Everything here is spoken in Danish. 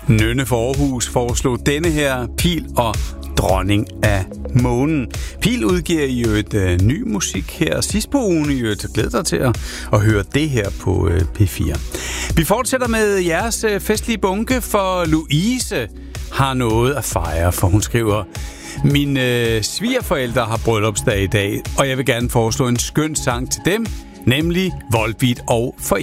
Nynne for Aarhus foreslog denne her Pil og Dronning af Månen. Pil udgiver i et ny musik her sidst på ugen i øvrigt. Glæd dig til at høre det her på P4. Vi fortsætter med jeres festlige bunke, for Louise har noget at fejre, for hun skriver: mine svigerforældre har bryllupsdag i dag, og jeg vil gerne foreslå en skøn sang til dem, nemlig Volbeat og For